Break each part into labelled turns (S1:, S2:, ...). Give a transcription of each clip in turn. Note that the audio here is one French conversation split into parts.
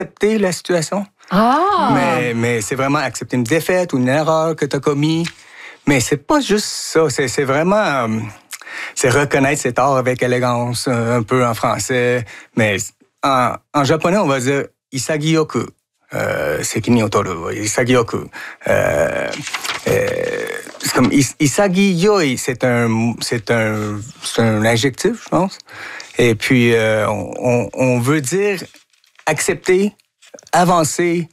S1: accepter la situation. Mais c'est vraiment accepter une défaite ou une erreur que tu as commise. Mais c'est pas juste ça. C'est vraiment... c'est reconnaître cet art avec élégance, un peu en français. Mais en japonais, on va dire « isagiyoku ». Sekini otoru, isagiyoku. C'est comme isagiyoi, c'est un adjectif, je pense. Et puis, on veut dire accepter, avancer,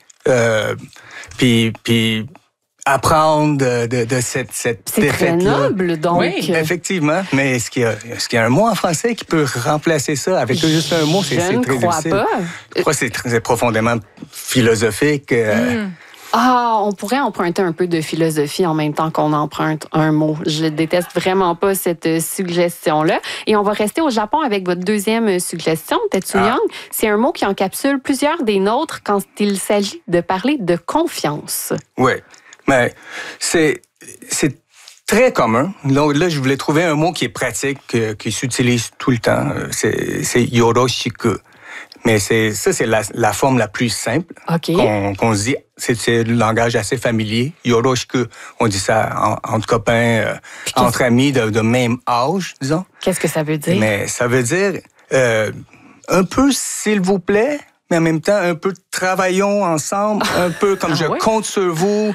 S1: puis apprendre de cette
S2: c'est
S1: défaite-là.
S2: C'est très noble, donc.
S1: Oui, effectivement. Mais est-ce qu'il y a un mot en français qui peut remplacer ça? Avec juste un mot, c'est très difficile.
S2: Je ne crois pas.
S1: Je crois que c'est profondément philosophique.
S2: On pourrait emprunter un peu de philosophie en même temps qu'on emprunte un mot. Je déteste vraiment pas cette suggestion-là. Et on va rester au Japon avec votre deuxième suggestion, Tetsuyang. C'est un mot qui encapsule plusieurs des nôtres quand il s'agit de parler de confiance.
S1: Oui, mais c'est très commun. Donc là, je voulais trouver un mot qui est pratique, qui s'utilise tout le temps. C'est yoroshiku. Mais c'est la forme la plus simple qu'on se dit. C'est le langage assez familier. Yoroshiku, on dit ça entre copains, entre amis de même âge, disons.
S2: Qu'est-ce que ça veut dire?
S1: Mais ça veut dire un peu s'il vous plaît, mais en même temps un peu travaillons ensemble, un peu comme je compte sur vous.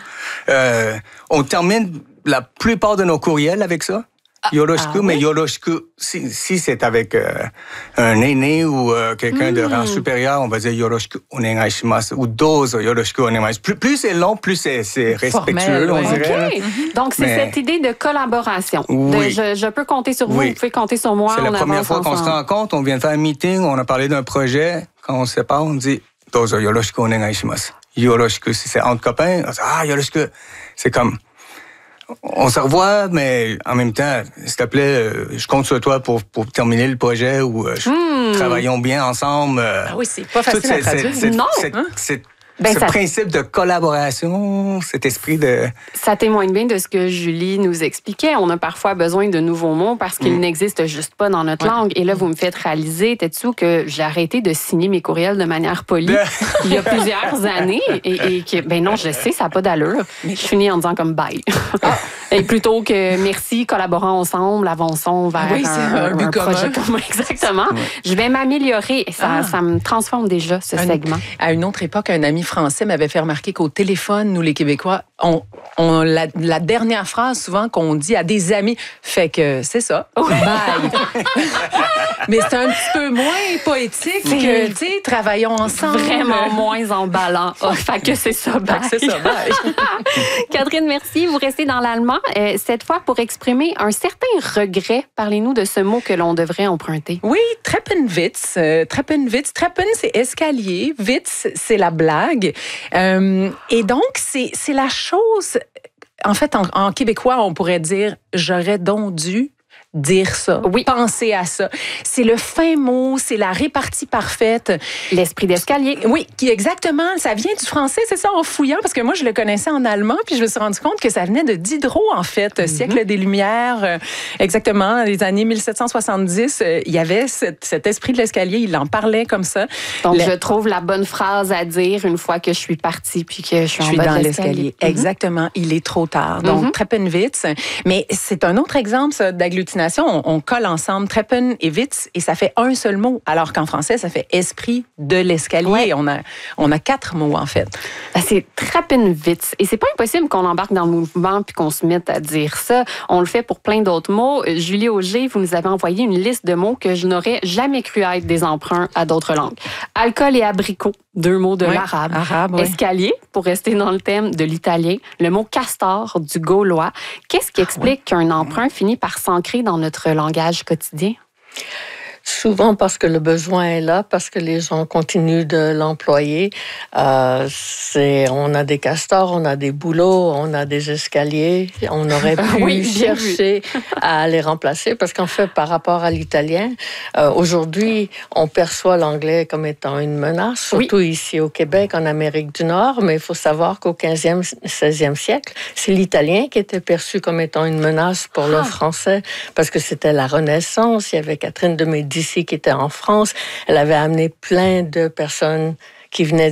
S1: On termine la plupart de nos courriels avec ça. Yoroshiku, mais yoroshiku, si c'est avec un aîné ou quelqu'un de rang supérieur, on va dire yoroshiku onegai shimasu ou dozo yoroshiku onegai shimasu. Plus c'est long, plus c'est respectueux, on dirait.
S2: Donc, c'est cette idée de collaboration.
S1: Oui.
S2: Je peux compter sur vous, vous pouvez compter sur moi.
S1: C'est la première fois qu'on se rencontre, on vient de faire un meeting, on a parlé d'un projet. Quand on se sépare, on dit dozo yoroshiku onegai shimasu. Yoroshiku, si c'est entre copains, on dit yoroshiku. C'est comme... On se revoit, mais en même temps, s'il te plaît, je compte sur toi pour terminer le projet ou travaillons bien ensemble.
S3: Oui, c'est pas facile à traduire.
S2: Non!
S1: Ce principe de collaboration, cet esprit de...
S2: Ça témoigne bien de ce que Julie nous expliquait. On a parfois besoin de nouveaux mots parce qu'ils n'existent juste pas dans notre langue. Et là, vous me faites réaliser, Tetsu, que j'ai arrêté de signer mes courriels de manière polie il y a plusieurs années. Et que, non, je sais, ça n'a pas d'allure. Je finis en disant comme bye. Et plutôt que merci, collaborons ensemble, avançons vers un projet commun. Exactement. Je vais m'améliorer. Ça me transforme déjà, ce segment.
S3: À une autre époque, un ami français m'avait fait remarquer qu'au téléphone, nous, les Québécois, la dernière phrase, souvent, qu'on dit à des amis, fait que c'est ça. Bye. Mais c'est un petit peu moins poétique que, tu sais, travaillons ensemble.
S2: Vraiment moins emballant. Fait que c'est ça, bye.
S3: C'est ça, bye.
S2: Catherine, merci. Vous restez dans l'allemand, cette fois pour exprimer un certain regret. Parlez-nous de ce mot que l'on devrait emprunter.
S3: Oui, Treppenwitz. Treppenwitz. Treppen, c'est escalier. Witz, c'est la blague. Et donc, c'est la chose... En fait, en québécois, on pourrait dire « j'aurais donc dû ». Dire ça, penser à ça. C'est le fin mot, c'est la répartie parfaite.
S2: L'esprit d'escalier.
S3: Oui, exactement. Ça vient du français, c'est ça, en fouillant, parce que moi, je le connaissais en allemand, puis je me suis rendu compte que ça venait de Diderot, en fait, siècle des Lumières, exactement, les années 1770. Il y avait cet esprit de l'escalier, il en parlait comme ça.
S2: Donc, je trouve la bonne phrase à dire une fois que je suis partie, puis que je suis en bas de l'escalier.
S3: Exactement, il est trop tard. Donc, Treppenwitz. Mais c'est un autre exemple, ça, d'agglutination. On colle ensemble Treppen et Witz et ça fait un seul mot, alors qu'en français, ça fait esprit de l'escalier. Ouais. On a 4 mots, en fait.
S2: C'est Treppenwitz. Et c'est pas impossible qu'on embarque dans le mouvement puis qu'on se mette à dire ça. On le fait pour plein d'autres mots. Julie Auger, vous nous avez envoyé une liste de mots que je n'aurais jamais cru être des emprunts à d'autres langues. Alcool et abricot, 2 mots de l'arabe. Escalier, pour rester dans le thème de l'italien. Le mot castor, du gaulois. Qu'est-ce qui explique qu'un emprunt finit par s'ancrer dans notre langage quotidien?
S4: Souvent parce que le besoin est là, parce que les gens continuent de l'employer. On a des castors, on a des boulots, on a des escaliers. On aurait pu chercher à les remplacer parce qu'en fait, par rapport à l'italien, aujourd'hui, on perçoit l'anglais comme étant une menace, surtout ici au Québec, en Amérique du Nord. Mais il faut savoir qu'au 15e, 16e siècle, c'est l'italien qui était perçu comme étant une menace pour le français parce que c'était la Renaissance. Il y avait Catherine de Médicis qui était en France. Elle avait amené plein de personnes qui venaient